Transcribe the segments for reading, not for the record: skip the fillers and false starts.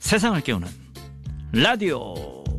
세상을 깨우는 라디오.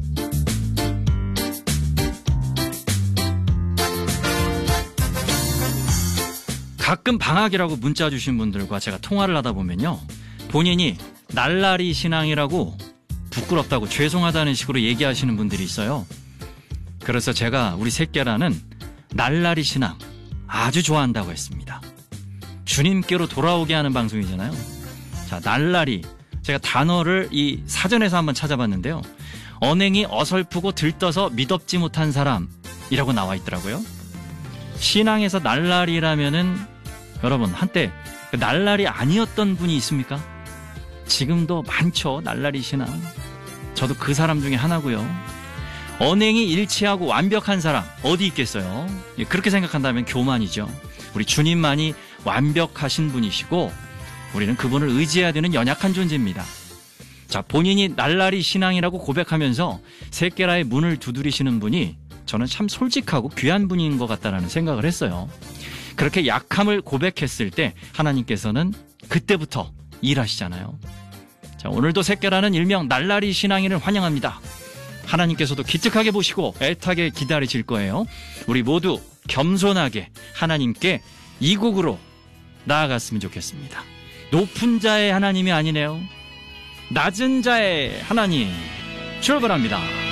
가끔 방학이라고 문자 주신 분들과 제가 통화를 하다 보면요, 본인이 날라리 신앙이라고 부끄럽다고 죄송하다는 식으로 얘기하시는 분들이 있어요. 그래서 제가 우리 새끼라는 날라리 신앙 아주 좋아한다고 했습니다. 주님께로 돌아오게 하는 방송이잖아요. 자, 날라리, 제가 단어를 이 사전에서 한번 찾아봤는데요, 언행이 어설프고 들떠서 미덥지 못한 사람이라고 나와 있더라고요. 신앙에서 날라리라면은 여러분, 한때 날라리 아니었던 분이 있습니까? 지금도 많죠, 날라리 신앙. 저도 그 사람 중에 하나고요. 언행이 일치하고 완벽한 사람 어디 있겠어요? 그렇게 생각한다면 교만이죠. 우리 주님만이 완벽하신 분이시고 우리는 그분을 의지해야 되는 연약한 존재입니다. 자, 본인이 날라리 신앙이라고 고백하면서 새끼라의 문을 두드리시는 분이 저는 참 솔직하고 귀한 분인 것 같다라는 생각을 했어요. 그렇게 약함을 고백했을 때 하나님께서는 그때부터 일하시잖아요. 자, 오늘도 새끼라는 일명 날라리 신앙인을 환영합니다. 하나님께서도 기특하게 보시고 애타게 기다리실 거예요. 우리 모두 겸손하게 하나님께 이국으로 나아갔으면 좋겠습니다. 높은 자의 하나님이 아니네요. 낮은 자의 하나님, 출발합니다.